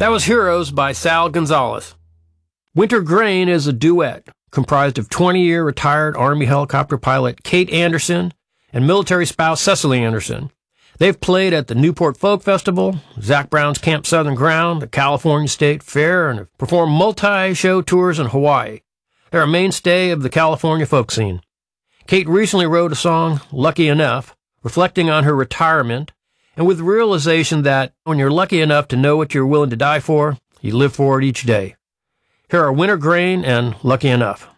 That was Heroes by Sal Gonzalez. Winter Grain is a duet comprised of 20-year retired Army helicopter pilot Kate Anderson and military spouse Cecily Anderson. They've played at the Newport Folk Festival, Zac Brown's Camp Southern Ground, the California State Fair, and have performed multi-show tours in Hawaii. They're a mainstay of the California folk scene. Kate recently wrote a song, Lucky Enough, reflecting on her retirement, and with the realization that when you're lucky enough to know what you're willing to die for, you live for it each day. Here are Winter Grain and Lucky Enough.